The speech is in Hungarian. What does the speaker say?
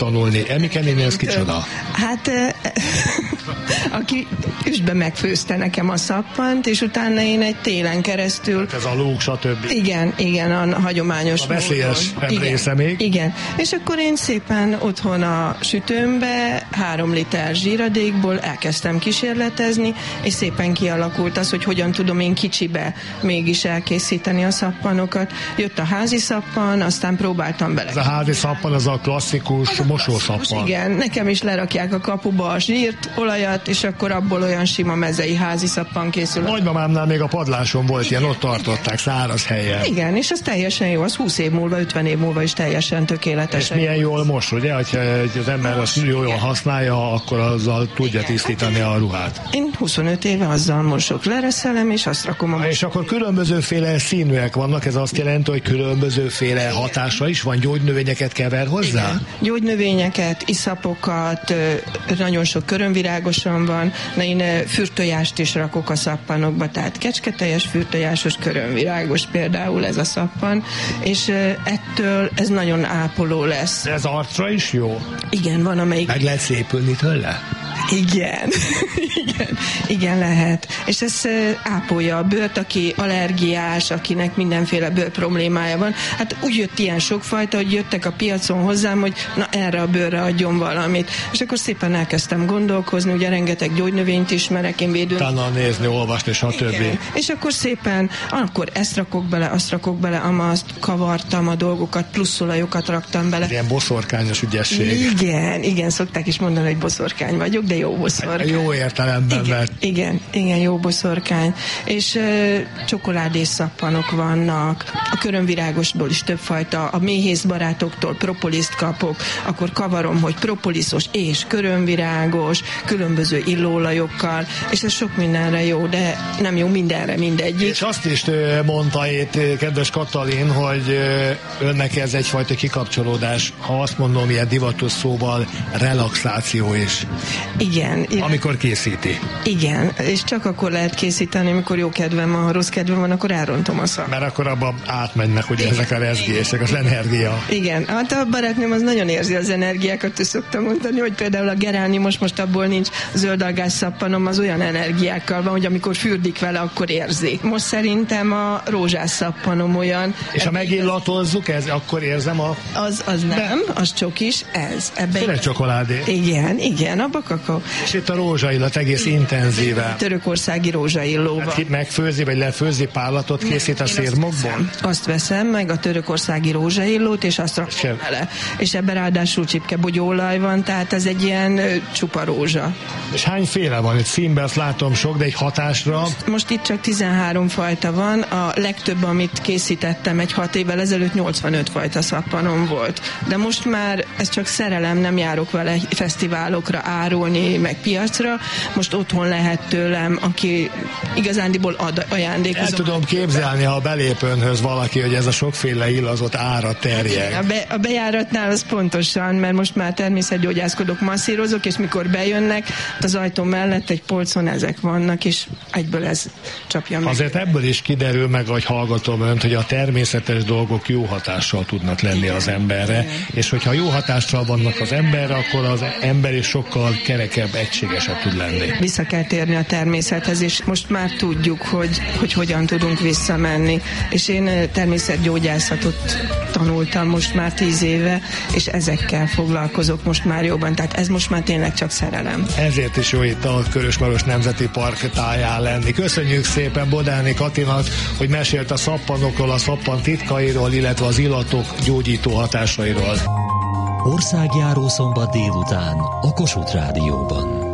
tanulni. Emike néni, ez kicsoda? Hát, aki üstbe megfőzte nekem a szappant, és utána én egy télen keresztül... Ez a lúg, stb. Igen, a hagyományos a veszélyes része még. Igen, és akkor én szépen otthon a sütőmbe 3 liter zsíradékból elkezdtem kísérletezni, és szépen kialakult az, hogy hogyan tudom én kicsibe mégis elkészíteni a szappanokat. Jött a házi szappan, aztán próbáltam bele. Ez a házi szappan, az a klasszikus mosószappan. Igen, nekem is lerakják a kapuba a zsírt, olajat, és akkor abból olyan sima mezei házi szappan készül. Nagymamámnál még a padláson volt ilyen, ott tartották száraz helyen. Igen, és az teljesen jó, az 20 év múlva, 50 év múlva is teljesen tökéletes. És milyen jól mos, ugye? Ha az ember azt jól használja, akkor azzal tudja tisztítani a ruhát. Én 25 éve azzal mosok, lereszelem, és azt rakom a... És akkor különbözőféle színűek vannak, ez azt jelenti, hogy különbözőféle hatása is van, gyógynövényeket kever hozzá? Igen. Gyógynövényeket, iszapokat, nagyon sok körömvirágosan van, na én fürtojást is rakok a szappanokba, tehát kecsketeljes, fürtojásos, körömvirágos például ez a szappan, és ettől ez nagyon ápoló lesz. Ez arcra is jó? Igen, van amelyik... Meg lehet szépülni tőle? Igen, lehet. És ez ápolja a bőrt, aki allergiás, akinek mindenféle bőr problémája van. Hát úgy jött ilyen sokfajta, hogy jöttek a piacon hozzám, hogy na erre a bőrre adjon valamit. És akkor szépen elkezdtem gondolkozni, ugye rengeteg gyógynövényt ismerek, én védőn. Utána nézni, olvasni, stb. És akkor szépen, akkor ezt rakok bele, azt rakok bele, amazt kavartam a dolgokat, plusz olajokat raktam bele. Ilyen boszorkányos ügyesség. Igen, szokták is mondani, hogy boszorkány vagyok, de jó boszorkány. Jó értelemben, mert... Igen, jó boszorkány. És csokoládés szappanok vannak, a körömvirágosból is többfajta, a méhész barátoktól propoliszt kapok, akkor kavarom, hogy propoliszos és körömvirágos, különböző illóolajokkal, és ez sok mindenre jó, de nem jó mindenre mindegyik. És azt is mondta itt, kedves Katalin, hogy önnek ez egyfajta kikapcsolódás, ha azt mondom ilyen divatos szóval, relaxáció is. Igen. Amikor készíti. Igen, és csak akkor lehet készíteni, amikor jó kedvem van, ha rossz kedvem van, akkor elrontom a szap. Mert akkor abban átmennek ugye ezek a rezgések, az energia. Igen, hát a barátnőm az nagyon érzi az energiákat, ő szoktam mondani, hogy például a gerániumos, most abból nincs zöldalgás szappanom, az olyan energiákkal van, hogy amikor fürdik vele, akkor érzi. Most szerintem a rózsás szappanom olyan. És ha megillatozzuk, ez akkor érzem a... Az nem, az csokis, ez. Tényleg csokoládé. Igen, abba kakao. És itt a rózsaillat egész intenzíven. Törökországi rózsaillóval. Hát megfőzi, vagy lefőzi, pállatot készít a szirmokból? Azt veszem meg a törökországi rózsaillót, és azt rakom bele. És ebben ráadásul csipke bogyóolaj van, tehát ez egy ilyen csupa rózsa. És hányféle van? Itt színben azt látom sok, de egy hatásra... Most itt csak 13 fajta van, a legtöbb, amit készítettem egy 6 évvel ezelőtt 85 fajta szappanom volt. De most már ez csak szerelem, nem járok vele fesztiválokra árulni, meg piacra. Most otthon lehet tőlem, aki igazándiból ad ajándékozom. El tudom képzelni, ha belépőnhöz valaki, hogy ez a sokféle illazott ára terjed. A bejáratnál az pontosan, mert most már természetgyógyászkodok, masszírozok, és mikor bejönnek, az ajtó mellett egy polcon ezek vannak, és egyből ez csapja meg. Azért ebből is kiderül meg, hogy hallgatom önt, hogy a természetes dolgok jó hatással tudnak lenni az emberre, és hogyha jó hatással vannak az emberre, akkor az ember is sokkal kerekebb, egységesebb tud lenni. Vissza kell térni a természethez, és most már tudjuk, hogy hogyan tudunk visszamenni. És én természetgyógyászatot tanultam most már 10 éve, és ezekkel foglalkozok most már jobban, tehát ez most már tényleg csak szerelem. Ezért is jó itt a Körös-Maros Nemzeti Park táján lenni. Köszönjük szépen Bodáni Katinak, hogy mesélt a szappanokról, a szappan titkairól, illetve az illatok gyógyító hatásairól. Országjáró szombat délután a Kossuth Rádióban.